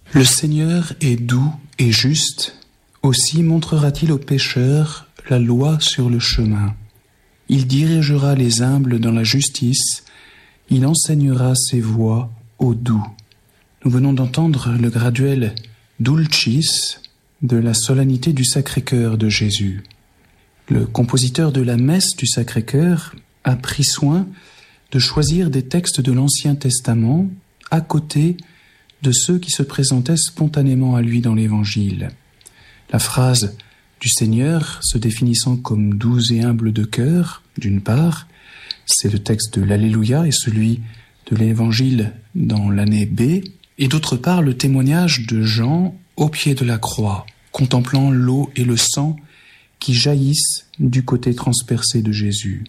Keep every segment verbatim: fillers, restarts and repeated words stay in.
Le Seigneur est doux et juste, aussi montrera-t-il aux pécheurs la loi sur le chemin. Il dirigera les humbles dans la justice, il enseignera ses voies aux doux. Nous venons d'entendre le graduel Dulcis de la solennité du Sacré-Cœur de Jésus. Le compositeur de la messe du Sacré-Cœur a pris soin de choisir des textes de l'Ancien Testament à côté de ceux qui se présentaient spontanément à lui dans l'Évangile. La phrase du Seigneur se définissant comme doux et humble de cœur, d'une part, c'est le texte de l'Alléluia et celui de l'Évangile dans l'année B, et d'autre part le témoignage de Jean au pied de la croix, contemplant l'eau et le sang qui jaillissent du côté transpercé de Jésus.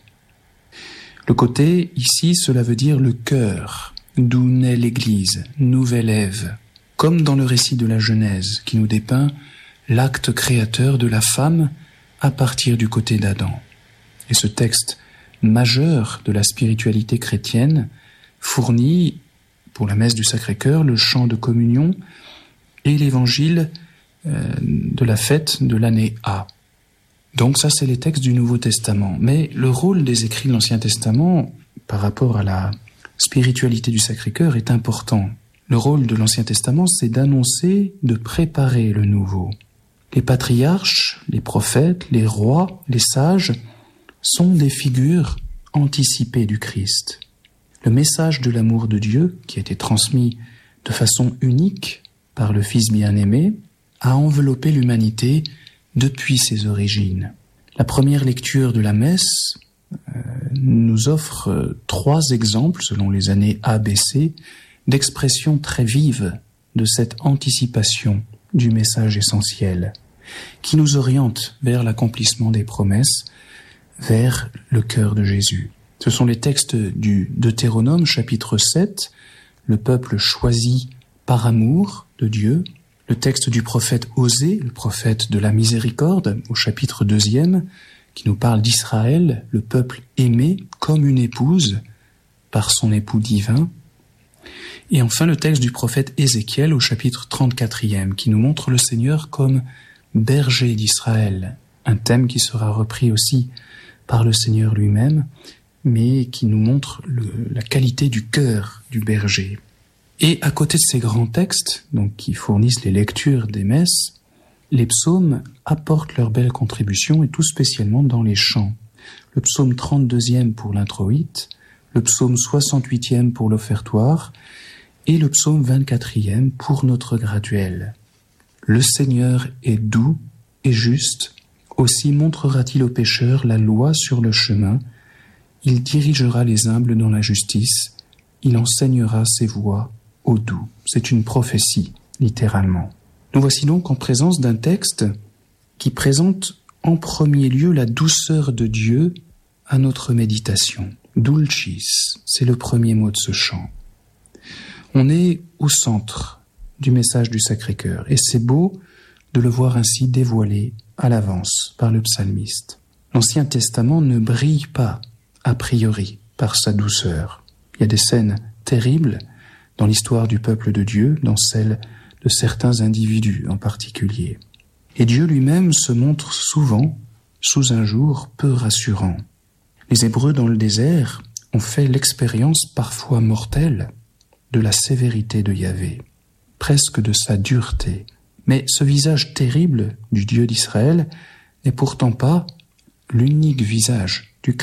Le côté, ici, cela veut dire le cœur, d'où naît l'Église, nouvelle Ève, comme dans le récit de la Genèse, qui nous dépeint l'acte créateur de la femme à partir du côté d'Adam. Et ce texte majeur de la spiritualité chrétienne fournit, pour la messe du Sacré-Cœur, le chant de communion et l'évangile euh, de la fête de l'année A. Donc ça, c'est les textes du Nouveau Testament. Mais le rôle des écrits de l'Ancien Testament, par rapport à la spiritualité du Sacré-Cœur, est important. Le rôle de l'Ancien Testament, c'est d'annoncer, de préparer le Nouveau. Les patriarches, les prophètes, les rois, les sages sont des figures anticipées du Christ. Le message de l'amour de Dieu, qui a été transmis de façon unique par le Fils bien-aimé, a enveloppé l'humanité depuis ses origines. La première lecture de la messe euh, nous offre euh, trois exemples, selon les années A B C, d'expressions très vives de cette anticipation du message essentiel, qui nous oriente vers l'accomplissement des promesses, vers le cœur de Jésus. Ce sont les textes du Deutéronome, chapitre sept, le peuple choisi par amour de Dieu, le texte du prophète Osée, le prophète de la miséricorde, au chapitre deuxième, qui nous parle d'Israël, le peuple aimé comme une épouse par son époux divin. Et enfin le texte du prophète Ézéchiel au chapitre trente-quatrième, qui nous montre le Seigneur comme berger d'Israël, un thème qui sera repris aussi par le Seigneur lui-même, mais qui nous montre le, la qualité du cœur du berger. Et à côté de ces grands textes, donc qui fournissent les lectures des messes, les psaumes apportent leur belle contribution, et tout spécialement dans les chants. Le psaume trente-deuxième pour l'introïte, le psaume soixante-huitième pour l'offertoire, et le psaume vingt-quatrième pour notre graduel. Le Seigneur est doux et juste, aussi montrera-t-il aux pécheurs la loi sur le chemin, il dirigera les humbles dans la justice, il enseignera ses voies aux doux. C'est une prophétie, littéralement. Nous voici donc en présence d'un texte qui présente en premier lieu la douceur de Dieu à notre méditation. Dulcis, c'est le premier mot de ce chant. On est au centre du message du Sacré-Cœur, et c'est beau de le voir ainsi dévoilé à l'avance par le psalmiste. L'Ancien Testament ne brille pas, a priori, par sa douceur. Il y a des scènes terribles dans l'histoire du peuple de Dieu, dans celle de certains individus en particulier. Et Dieu lui-même se montre souvent sous un jour peu rassurant. Les Hébreux dans le désert ont fait l'expérience parfois mortelle de la sévérité de Yahvé, presque de sa dureté. Mais ce visage terrible du Dieu d'Israël n'est pourtant pas l'unique visage